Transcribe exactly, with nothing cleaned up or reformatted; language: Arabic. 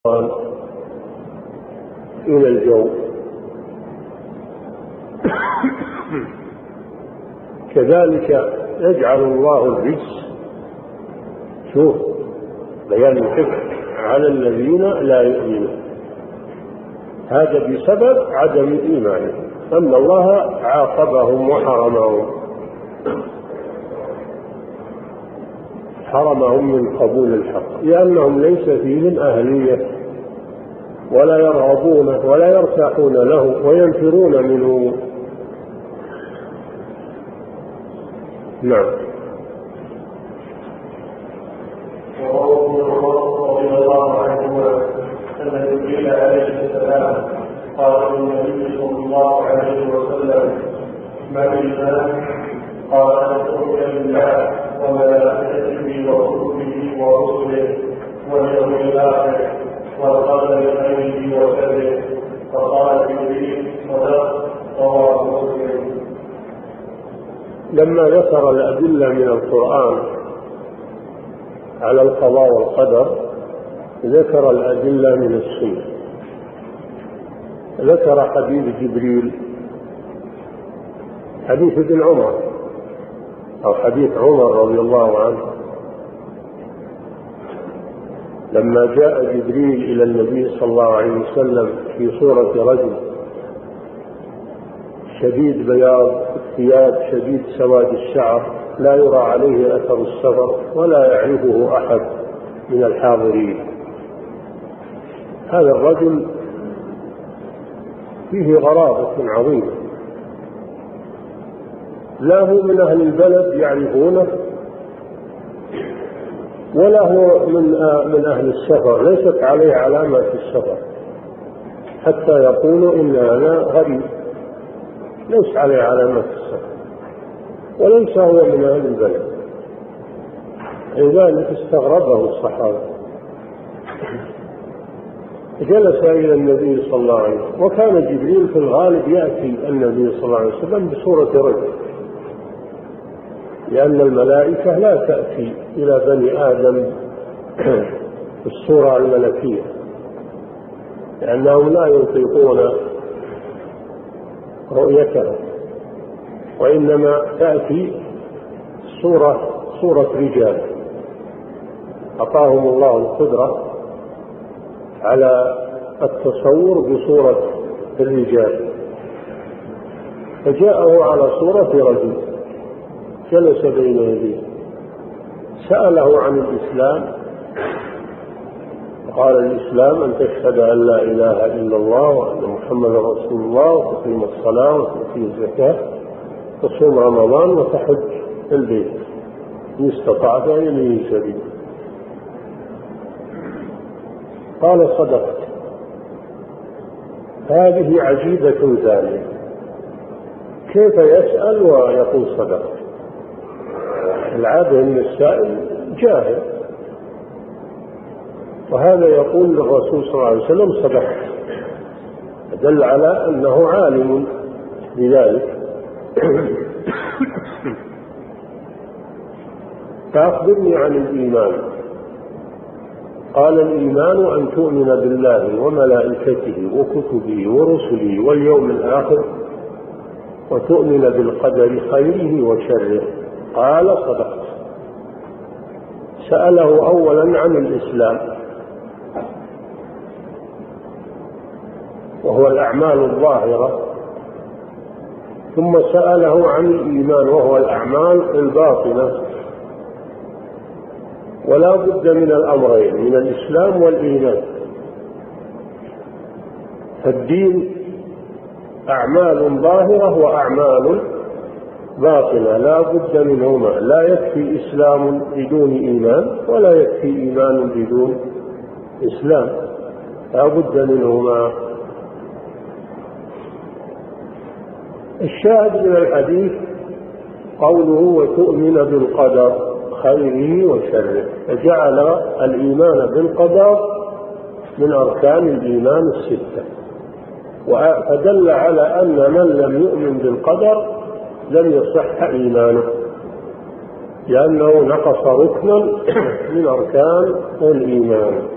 إلى الجو. كذلك يجعل الله الرجس، شوف بيان الحكم، على الذين لا يؤمنون، هذا بسبب عدم إيمانهم، أن الله عاقبهم وحرمهم حرمهم من قبول الحق، لأنهم ليس فيهم أهلية ولا يرغبون ولا يرتاحون له وينفرون منه. نعم. رضي الله عنهما أن جبريل عليه السلام قال للنبي صلى الله عليه وسلم: ما الإيمان؟ قال: أن تؤمن بالله وملائكته وكتبه ورسله واليوم الآخر والقدر خيره وشره. فقال جبريل: صدقت. رواه مسلم. لما ذكر الأدلة من القرآن على القضاء والقدر ذكر الأدلة من السنة. ذكر حديث جبريل، حديث ابن عمر أو حديث عمر رضي الله عنه لما جاء جبريل إلى النبي صلى الله عليه وسلم في صورة رجل شديد بياض الثياب شديد سواد الشعر، لا يرى عليه أثر السفر ولا يعرفه أحد من الحاضرين. هذا الرجل فيه غرابة عظيمة، لا هو من أهل البلد يعرفونه ولا هو من من أهل السفر، ليست عليه علامة في السفر حتى يقولوا إن هذا غريب، ليس عليه علامة في السفر وليس هو من أهل البلد، لذلك استغربه الصحابة. جلس إلى النبي صلى الله عليه وسلم، وكان جبريل في الغالب يأتي النبي صلى الله عليه وسلم بصورة رجل، لأن الملائكة لا تأتي إلى بني آدم بالصورة الملكية، لأنهم لا يطيقون رؤيتها، وإنما تأتي صورة صورة رجال أعطاهم الله القدرة على التصور بصورة الرجال، فجاءه على صورة رجل جلس بين يديه، سأله عن الإسلام، قال: الإسلام أن تشهد أن لا إله إلا الله وأن محمدا رسول الله وتقيم الصلاة وتؤتي الزكاة وتصوم رمضان وتحج البيت إن استطعت إليه سبيلا. قال: صدقت. هذه عجيبة ثانية، كيف يسأل ويقول صدقت؟ العادة أن السائل جاهل، وهذا يقول للرسول صلى الله عليه وسلم: صدقت، دل على أنه عالم بذلك. فأخبرني عن الإيمان. قال: الإيمان أن تؤمن بالله وملائكته وكتبه ورسله واليوم الآخر وتؤمن بالقدر خيره وشره. قال: صدقت. سأله أولا عن الإسلام وهو الأعمال الظاهرة، ثم سأله عن الإيمان وهو الأعمال الباطنة، ولا بد من الأمرين، من الإسلام والإيمان. فالدين أعمال ظاهرة وأعمال باطنة، لا بد منهما، لا يكفي إسلام بدون إيمان ولا يكفي إيمان بدون إسلام، لا بد منهما. الشاهد من الحديث قوله: وتؤمن بالقدر خيره وشره، فجعل الإيمان بالقدر من أركان الإيمان الستة، فدل على أن من لم يؤمن بالقدر لم يصح إيمانه، لأنه نقص ركنا من أركان الإيمان.